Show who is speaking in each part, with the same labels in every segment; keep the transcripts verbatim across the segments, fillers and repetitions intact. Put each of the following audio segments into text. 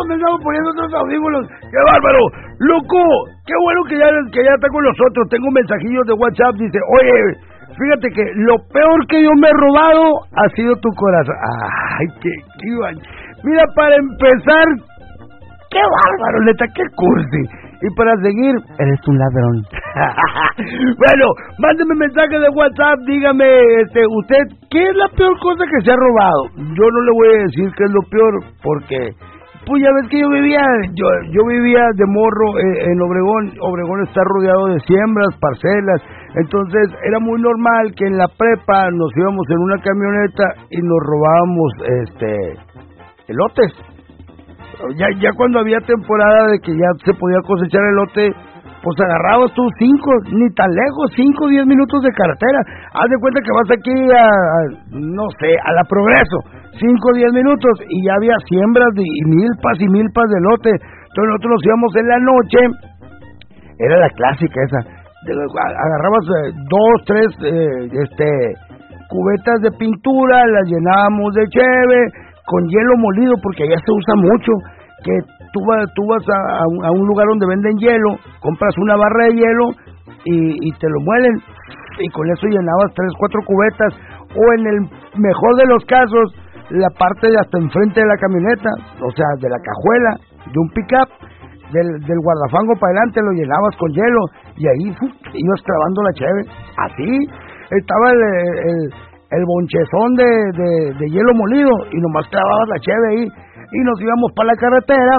Speaker 1: me estamos poniendo otros audífonos. ¡Qué bárbaro! ¡Loco! ¡Qué bueno que ya, que ya está con nosotros! Tengo mensajillos de WhatsApp, dice, oye, fíjate que lo peor que yo me he robado ha sido tu corazón. ¡Ay, qué, qué iban! Mira, para empezar, ¡qué bárbaro, neta, qué cursi! Y para seguir, eres un ladrón. Bueno, mándeme mensaje de WhatsApp, dígame, este, usted, ¿qué es la peor cosa que se ha robado? Yo no le voy a decir qué es lo peor, porque, pues ya ves que yo vivía, yo, yo vivía de morro eh, en Obregón. Obregón está rodeado de siembras, parcelas, entonces era muy normal que en la prepa nos íbamos en una camioneta y nos robábamos, este, elotes. Ya, ya cuando había temporada de que ya se podía cosechar elote, pues agarrabas tú cinco, ni tan lejos, cinco, diez minutos de carretera. Haz de cuenta que vas aquí a, a no sé, a la Progreso, cinco, diez minutos, y ya había siembras de y milpas y milpas de elote. Entonces nosotros nos íbamos en la noche, era la clásica esa, de, agarrabas eh, dos, tres, eh, este, cubetas de pintura, las llenábamos de cheve, con hielo molido, porque allá se usa mucho, que tú vas, tú vas a, a, un, a un lugar donde venden hielo, compras una barra de hielo y, y te lo muelen, y con eso llenabas tres, cuatro cubetas, o en el mejor de los casos, la parte de hasta enfrente de la camioneta, o sea, de la cajuela, de un pick-up, del, del guardafango para adelante, lo llenabas con hielo, y ahí ¡fum!, ibas clavando la cheve, así, estaba el... el el bonchezón de, de, de hielo molido, y nomás clavabas la cheve ahí, y nos íbamos para la carretera,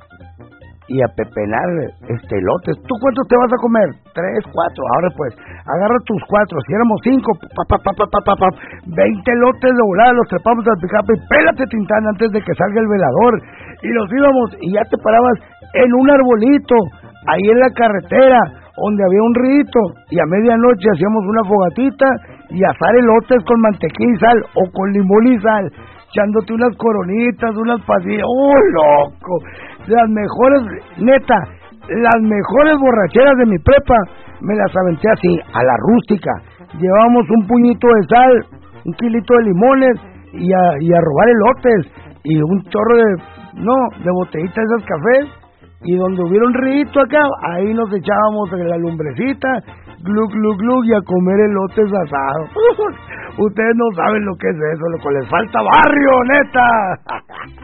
Speaker 1: y a pepenar este elotes. ¿Tú cuántos te vas a comer? Tres, cuatro, ahora pues, agarra tus cuatro, si éramos cinco, pa, pa, pa, pa, pa, pa, pa, veinte elotes de volada, los trepamos al picape, y pélate, Tintán, antes de que salga el velador, y nos íbamos, y ya te parabas en un arbolito, ahí en la carretera, donde había un rito, y a medianoche hacíamos una fogatita, y asar elotes con mantequilla y sal, o con limón y sal, echándote unas coronitas, unas pasillas. ¡Oh, loco! Las mejores, neta, las mejores borracheras de mi prepa, me las aventé así, a la rústica. Llevábamos un puñito de sal, un kilito de limones, y a, y a robar elotes, y un chorro de, no, de botellitas de esas cafés, y donde hubiera un rito acá, ahí nos echábamos en la lumbrecita, glug, glug, glug, y a comer elotes asados. Ustedes no saben lo que es eso, loco, les falta barrio, neta.